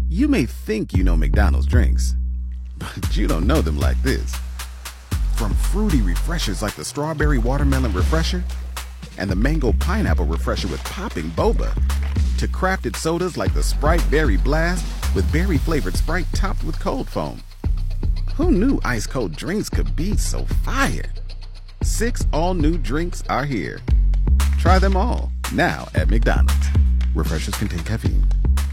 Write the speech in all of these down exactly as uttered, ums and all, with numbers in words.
You may think you know McDonald's drinks, but you don't know them like this. From fruity refreshers like the Strawberry Watermelon Refresher and the Mango Pineapple Refresher with popping boba, to crafted sodas like the Sprite Berry Blast with berry-flavored Sprite topped with cold foam. Who knew ice-cold drinks could be so fire? Six all-new drinks are here. Try them all, now at McDonald's. Refreshers contain caffeine.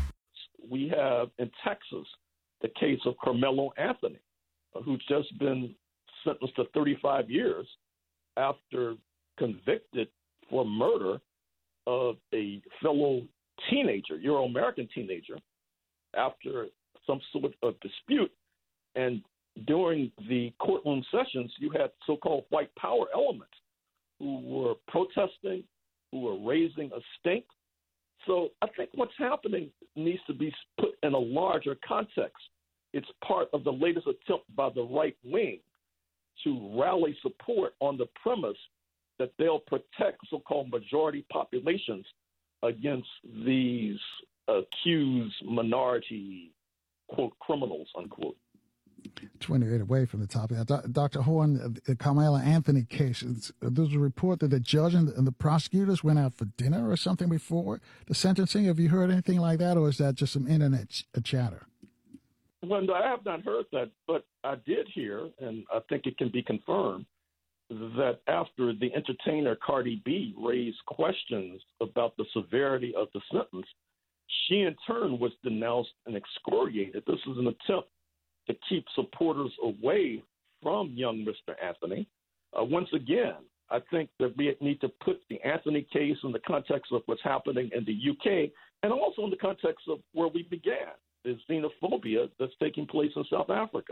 We have in Texas the case of Carmelo Anthony, who's just been sentenced to thirty-five years after convicted for murder of a fellow teenager, Euro-American teenager, after some sort of dispute. And during the courtroom sessions, you had so-called white power elements who were protesting, who were raising a stink. So I think what's happening needs to be put in a larger context. It's part of the latest attempt by the right wing to rally support on the premise that they'll protect so-called majority populations against these accused minority, quote, criminals, unquote. twenty-eight away from the top. Doctor Horne, the Carmelo Anthony case, there's a report that the judge and the prosecutors went out for dinner or something before the sentencing. Have you heard anything like that, or is that just some internet ch- chatter? Well, no, I have not heard that, but I did hear, and I think it can be confirmed, that after the entertainer Cardi B raised questions about the severity of the sentence, she in turn was denounced and excoriated. This is an attempt to keep supporters away from young Mister Anthony. Uh, once again, I think that we need to put the Anthony case in the context of what's happening in the U K and also in the context of where we began, the xenophobia that's taking place in South Africa.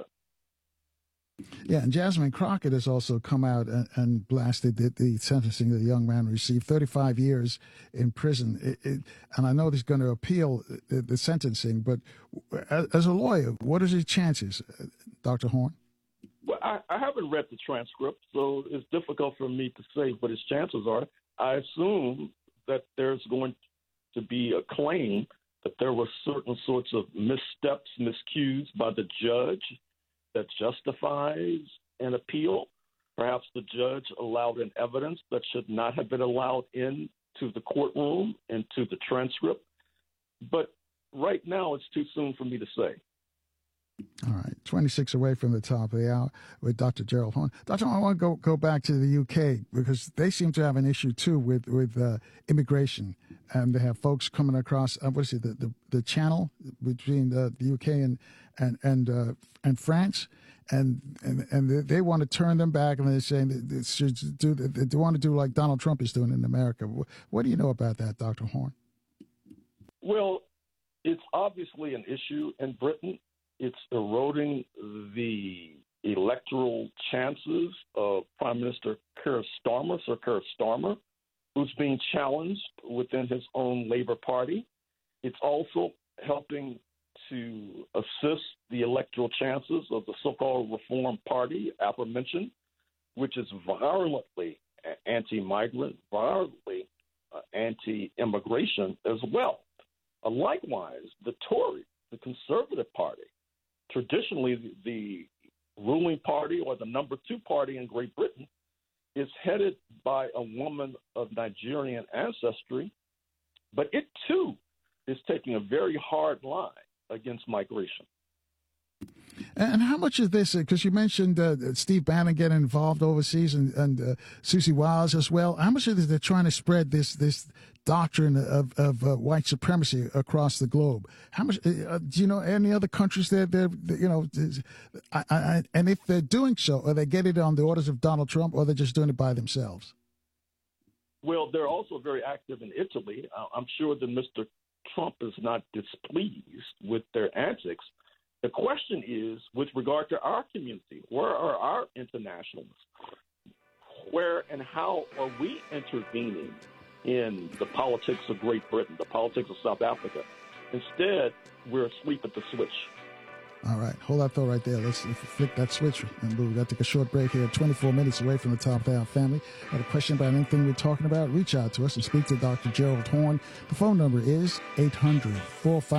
Yeah, and Jasmine Crockett has also come out and, and blasted the, the sentencing that the young man received, thirty-five years in prison. It, it, and I know he's going to appeal the, the sentencing, but as, as a lawyer, what is his chances, Doctor Horne? Well, I, I haven't read the transcript, so it's difficult for me to say what his chances are. I assume that there's going to be a claim that there were certain sorts of missteps, miscues by the judge that justifies an appeal. Perhaps the judge allowed in evidence that should not have been allowed into the courtroom, into the transcript. But right now, it's too soon for me to say. All right, twenty-six away from the top of the hour with Doctor Gerald Horne. Doctor Horne, I want to go, go back to the U K because they seem to have an issue, too, with, with uh, immigration. And they have folks coming across, uh, what is it, the, the, the channel between the, the U K and and and, uh, and France. And and, and they, they want to turn them back, and they're saying that they, should do, they want to do like Donald Trump is doing in America. What do you know about that, Doctor Horne? Well, it's obviously an issue in Britain. It's eroding the electoral chances of Prime Minister Keir Starmer, Sir Keir Starmer, who's being challenged within his own Labour Party. It's also helping to assist the electoral chances of the so-called Reform Party, aforementioned, which is violently anti-migrant, violently uh, anti-immigration as well. Uh, likewise, the Tory, the Conservative Party, traditionally the ruling party or the number two party in Great Britain, is headed by a woman of Nigerian ancestry, but it too is taking a very hard line against migration. And how much of this, because you mentioned uh, Steve Bannon getting involved overseas and, and uh, Susie Wiles as well, how much of this they're trying to spread this this doctrine of, of uh, white supremacy across the globe? How much, uh, do you know any other countries that they're, they're, you know, I, I, and if they're doing so, are they getting it on the orders of Donald Trump or they're just doing it by themselves? Well, they're also very active in Italy. I'm sure that Mister Trump is not displeased with their antics. The question is, with regard to our community, where are our internationals? Where and how are we intervening in the politics of Great Britain, the politics of South Africa? Instead, we're asleep at the switch. All right. Hold that thought right there. Let's flick that switch. And we've got to take a short break here, twenty-four minutes away from the top of our family. Got a question about anything we're talking about? Reach out to us and speak to Doctor Gerald Horne. The phone number is eight hundred, four five